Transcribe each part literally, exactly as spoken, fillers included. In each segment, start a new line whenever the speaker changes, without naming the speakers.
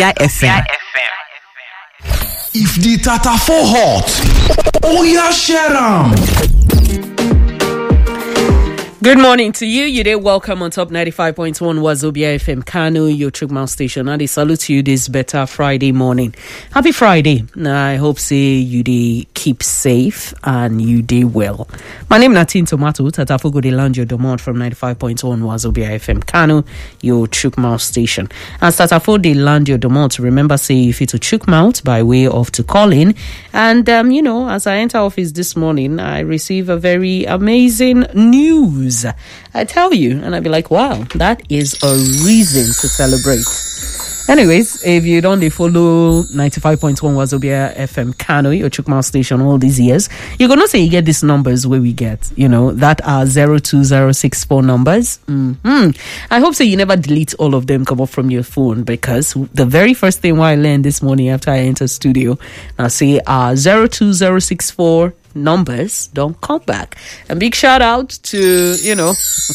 F M.
If the tata for hot, oh yeah, share 'em.
Good morning to you. You did welcome on top ninety-five point one Wazobia F M Kano, your Chukmau station. And I salute to you this better Friday morning. Happy Friday. I hope say you did keep safe and you did well. My name is Natin Tomato, Tatafugo de Lanjo Domont from ninety-five point one Wazobia F M Kano, your Chukmau station. And Tatafugo de Lanjo Domont, remember say if you to Chukmau by way of to call in. And, um, you know, as I enter office this morning, I receive a very amazing news. I tell you, and I'd be like, wow, that is a reason to celebrate. Anyways, if you don't follow ninety-five point one Wazobia F M Kano, your Chukmau station all these years, you're going to say you get these numbers where we get, you know, that are zero two zero six four numbers. Mm-hmm. I hope so you never delete all of them, come up from your phone, because the very first thing I learned this morning after I enter studio, I say uh, zero two zero six four numbers don't come back. And big shout out to, you know,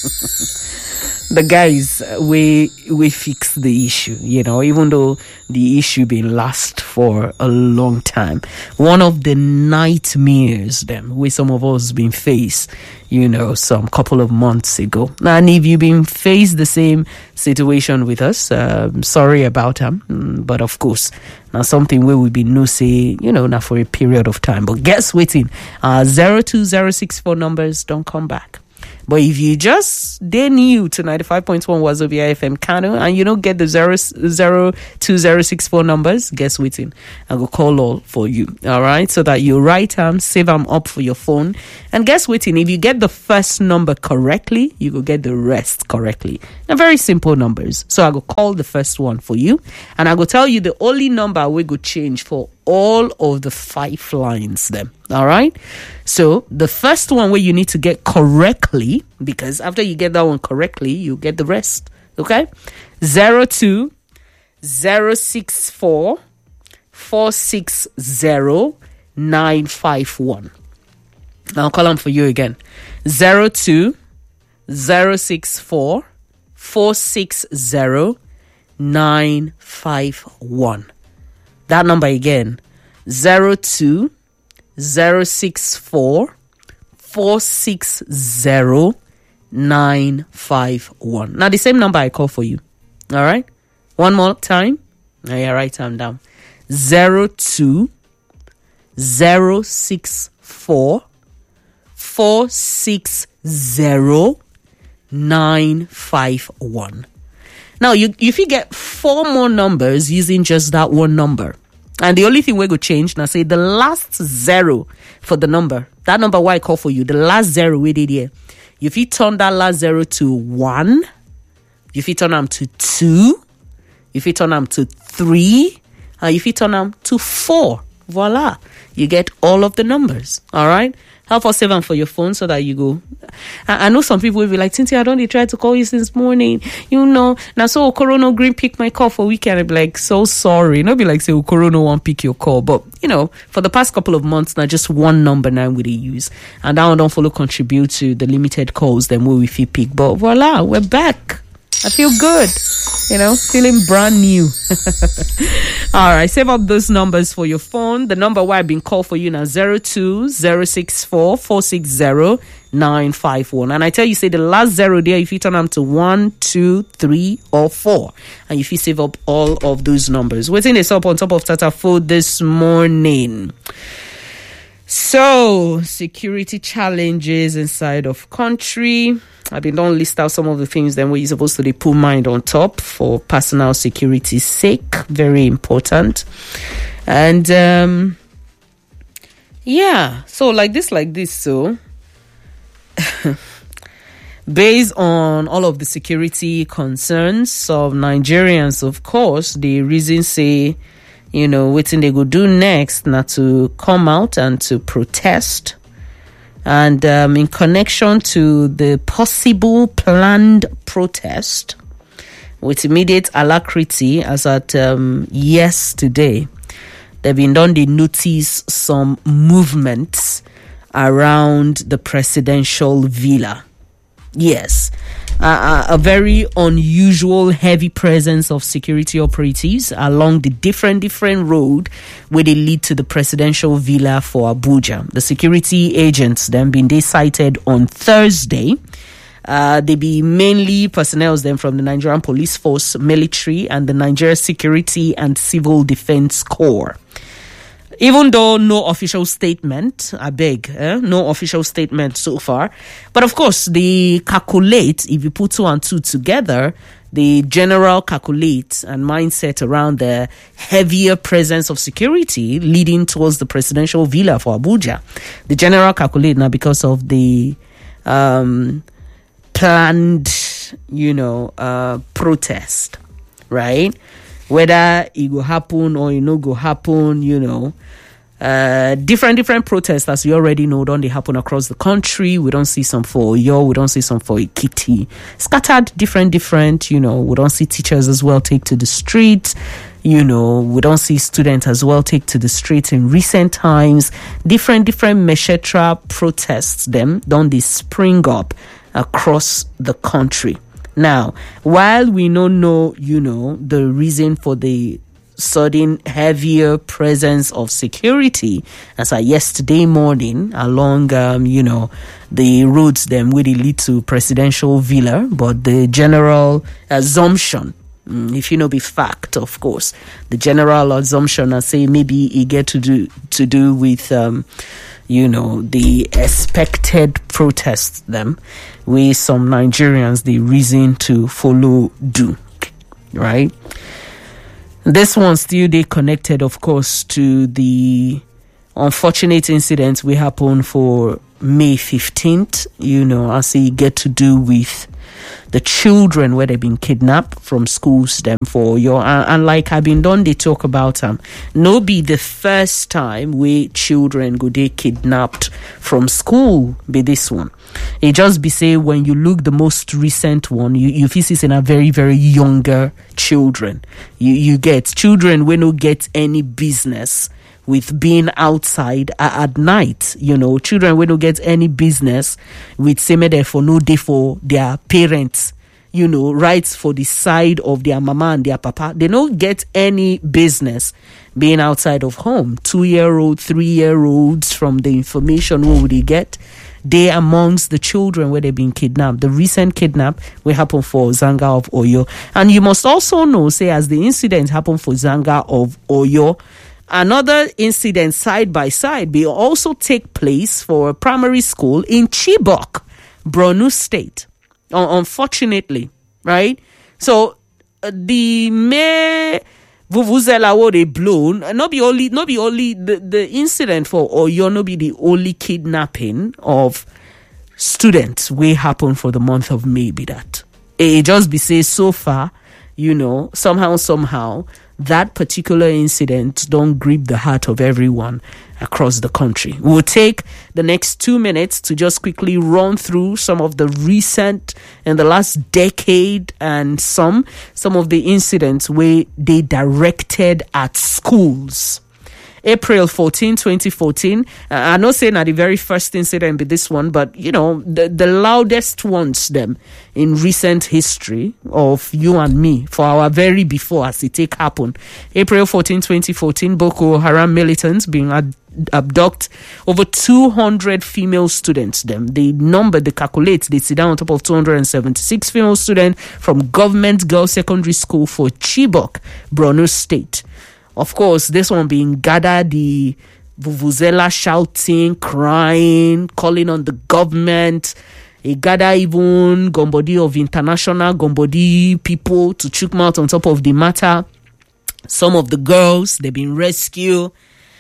the guys, we we fix the issue, you know, even though the issue been last for a long time. One of the nightmares them we some of us been faced, you know, some couple of months ago. And if you've been faced the same situation with us, um, sorry about them, but of course, now something where we be no say, you know, now for a period of time. But guess waiting, uh, zero two zero six four numbers don't come back. But if you just they new to ninety-five point one Wazobia F M Kano and you don't get the zero zero two zero six four numbers, guess waiting. I will call all for you. All right. So that you write them, save them up for your phone. And guess waiting, if you get the first number correctly, you will get the rest correctly. They're very simple numbers. So I will call the first one for you. And I will tell you the only number we go change for all of the five lines them. All right. So the first one where you need to get correctly, because after you get that one correctly, you get the rest. Okay. Zero two zero six four four six zero nine five one. I'll call them for you again. Zero two zero six four four six zero nine five one. That number again, zero two zero six four four six zero nine five one. Now the same number I call for you. All right. One more time. Now you write them down. Zero two zero six four four six zero nine five one. Now, you if you get four more numbers using just that one number, and the only thing we're going to change, now say the last zero for the number, that number why I call for you, the last zero we did here, if you turn that last zero to one, if you turn them to two, if you turn them to three, and if you turn them to four, voila, you get all of the numbers, all right? Help us save them for your phone so that you go. I, I know some people will be like, Cynthia, I don't they try to call you since morning. You know, now so Corona Green pick my call for weekend. I'll be like, so sorry. Not be like, say, Corona won't pick your call. But, you know, for the past couple of months, now just one number now we use. And that one don't follow contribute to the limited calls then we feel pick. But voila, we're back. I feel good, you know, feeling brand new. All right, save up those numbers for your phone. The number why I've been called for you now, zero two zero six four four six zero nine five one. And I tell you, say the last zero there, if you turn them to one, two, three, or four, and if you save up all of those numbers. Waiting this up on top of Tata Food this morning. So, security challenges inside of country. I've been done list out some of the things then where you're supposed to put mind on top for personal security's sake. Very important. And um yeah, so like this, like this, so based on all of the security concerns of Nigerians, of course, the reason say, you know, what they go do next, not to come out and to protest. And um, in connection to the possible planned protest, with immediate alacrity, as at um, yesterday, they've been done to notice some movements around the presidential villa. Yes, uh, a very unusual heavy presence of security operatives along the different different road where they lead to the presidential villa for Abuja. The security agents then been they cited on Thursday. Uh, they be mainly personnel then from the Nigerian Police Force, military, and the Nigeria Security and Civil Defense Corps. Even though no official statement, I beg, eh, no official statement so far. But of course, they calculate, if you put two and two together, the general calculate and mindset around the heavier presence of security leading towards the presidential villa for Abuja. The general calculate now because of the um, planned, you know, uh, protest, right? Whether it will happen or it no go happen, you know. Uh, different, different protests, as you already know, don't they happen across the country. We don't see some for Oyo, we don't see some for Ekiti. Scattered, different, different, you know. We don't see teachers as well take to the streets. You know, we don't see students as well take to the streets in recent times. Different, different Meshetra protests, them, don't they spring up across the country. Now, while we don't know, you know, the reason for the sudden heavier presence of security as of yesterday morning along, um, you know, the roads them where they lead to presidential villa, but the general assumption, if you know be fact, of course, the general assumption I say maybe it get to do to do with um, you know, the expected protests them with some Nigerians the reason to follow do, right? This one still they connected, of course, to the unfortunate incident we happened for May fifteenth, you know, as it get to do with the children where they've been kidnapped from schools them for your and, and like I've been done they talk about um no be the first time where children go they kidnapped from school be this one. It just be say when you look the most recent one, you you feel it's in a very, very younger children. You you get children when no get any business with being outside at, at night, you know, children will not get any business with same there for no day for their parents, you know, rights for the side of their mama and their papa. They don't get any business being outside of home. Two-year-old, three-year-olds, from the information what would they get? They amongst the children where they've been kidnapped. The recent kidnap will happen for Zanga of Oyo. And you must also know, say, as the incident happened for Zanga of Oyo, another incident side by side will also take place for a primary school in Chibok, Borno State. Uh, unfortunately, right? So uh, the May Vuvuzela what they blown, uh, not be only, not be only the, the incident for Oyo, not be the only kidnapping of students will happen for the month of May. Be that it just be say so far, you know, somehow, somehow. That particular incident don't grip the heart of everyone across the country. We'll take the next two minutes to just quickly run through some of the recent in the last decade and some some of the incidents where they directed at schools. April fourteenth, twenty fourteen. Uh, I'm not saying that the very first incident be this one, but, you know, the, the loudest ones, them, in recent history of you and me, for our very before as it take happen. April fourteenth, twenty fourteen, Boko Haram militants being ad- abduct over two hundred female students, them. They number, they calculate, they sit down on top of two hundred seventy-six female students from Government Girls Secondary School for Chibok, Borno State. Of course, this one being gathered, the Vuvuzela shouting, crying, calling on the government. It gather even Gombodi of international Gombodi people to chook mouth on top of the matter. Some of the girls, they've been rescued,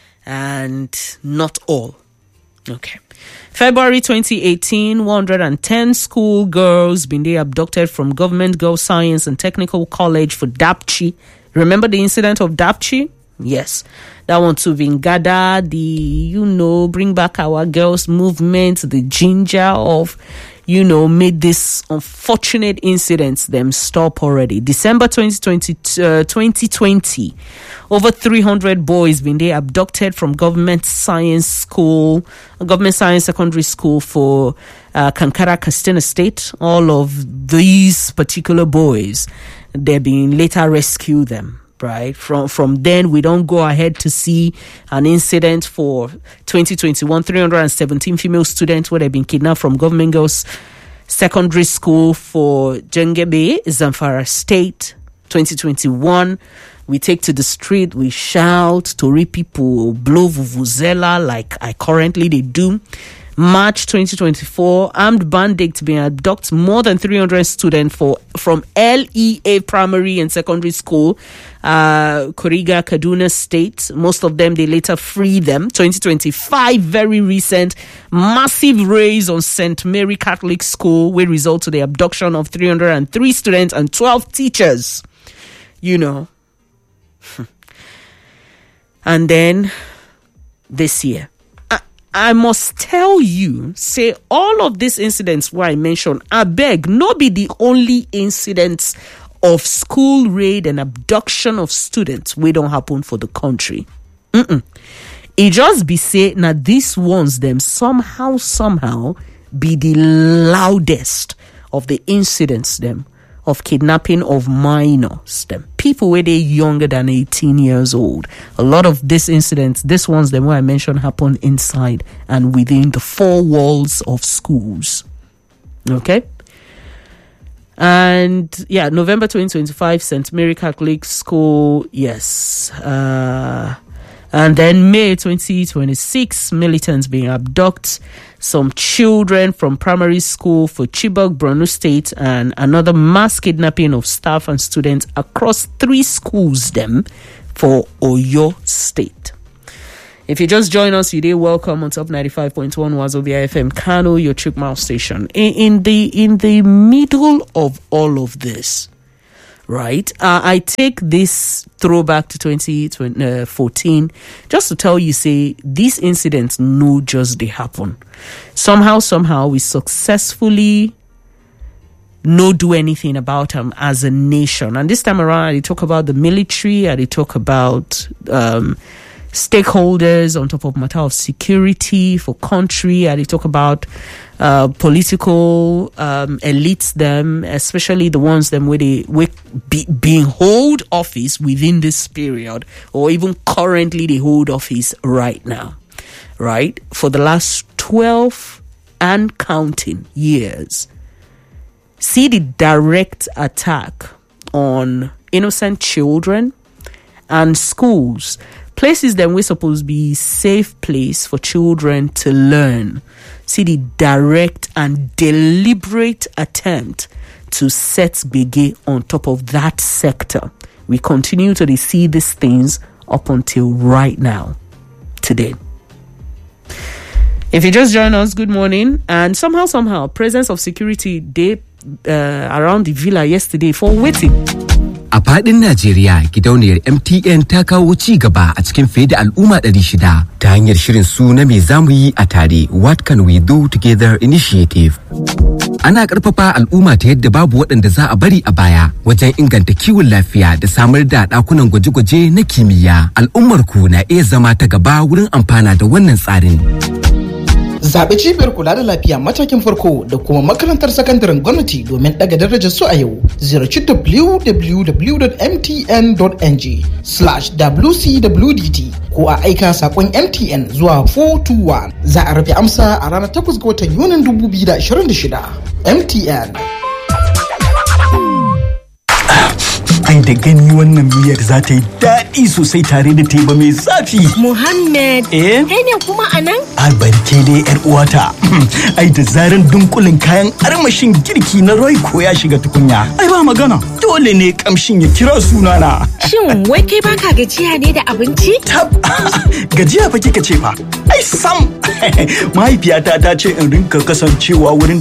and not all. Okay. February twenty eighteen, one hundred ten school girls been they abducted from Government Girls Science and Technical College for Dapchi. Remember the incident of Dapchi? Yes. That one to Vingada, the, you know, bring back our girls movement, the ginger of, you know, made this unfortunate incidents them stop already. December twenty twenty, uh, twenty twenty, over three hundred boys been they abducted from government science school, government science secondary school for uh, Kankara, Katsina State. All of these particular boys, they've been later rescued them. Right from from then, we don't go ahead to see an incident for twenty twenty-one. three hundred seventeen female students where they've been kidnapped from government girls secondary school for Jengebe, Zamfara State. twenty twenty-one, we take to the street, we shout, Tori people blow vuvuzela like I currently they do. March twenty twenty-four, armed bandits being abduct more than three hundred students for from L E A primary and secondary school, uh, Kuriga, Kaduna State. Most of them, they later free them. twenty twenty-five, very recent, massive raise on Saint Mary Catholic School, which result to the abduction of three hundred three students and twelve teachers. You know. And then this year, I must tell you, say all of these incidents where I mentioned, I beg, not be the only incidents of school raid and abduction of students we don't happen for the country. Mm-mm. It just be say, now these ones them somehow, somehow be the loudest of the incidents them of kidnapping of minors, them people where they younger than eighteen years old. A lot of these incidents, these ones them where I mentioned, happen inside and within the four walls of schools. Okay. And yeah, November twenty twenty-five, Saint Mary Catholic School, yes. Uh, and then May twenty twenty-six, militants being abduct some children from primary school for Chibok, Borno State, and another mass kidnapping of staff and students across three schools them for Oyo State. If you just join us, you did welcome on top ninety-five point one Wazobia F M, Kano, your Chukmau station. In, in the in the middle of all of this, right? Uh, I take this throwback to twenty fourteen just to tell you, say, these incidents no just they happen. Somehow, somehow, we successfully no do anything about them as a nation. And this time around, I talk about the military, I talk about um, stakeholders on top of matter of security for country, I talk about uh, political um, elites, them, especially the ones them where they where be, being hold office within this period, or even currently they hold office right now, right? For the last twelve and counting years, see the direct attack on innocent children and schools, places that we're supposed to be safe place for children to learn. See the direct and deliberate attempt to set Bege on top of that sector. We continue to see these things up until right now, today. If you just join us, good morning. And somehow, somehow, presence of security day uh, around the villa yesterday for waiting.
A faɗin Najeriya, gidauniyar M T N ta kawo ci gaba a cikin fiye da al'umma ɗari shida ta hanyar shirin su na me zamu yi a tare, What Can We Do Together Initiative. Ana ƙarfafa al'umma ta yadda babu waɗanda za a bari a baya wajen inganta kiwon lafiya da samar da ɗakunan gwaje-gwaje na kimiyya. Al'ummar ku na iya zama ta gaba wurin amfana da wannan tsarin.
Zaɓi cibiyar kula da lafiya matakin farko da kuma makarantar sakandaren gwamnati domin ɗaga darajar su a yau. Ziyarci w w w dot m t n dot n g slash w c w d t ko a aika saƙon M T N zuwa four two one. Za a rufe amsa a ranar takwas ga watan Yunin dubu biyu da ashirin da shida. M T N.
Ai da gani wannan miyar za ta yi daɗi sosai tare da teba mai zafi.
Muhammad,
eh?
Kai ne kuma a nan?
Albarke dai yar uwata. Ai da zaran dunkulin kayan armashin girki na Royco ya shiga tukunya. Ai ba magana. Dole ne kamshin ya kira sunana.
Shin wai kai baka gajiya ne da abinci?
Tab. Gajiya fa kika ce fa. Ai sam. Mahaifiyata ta ce in rinka kasancewa wurin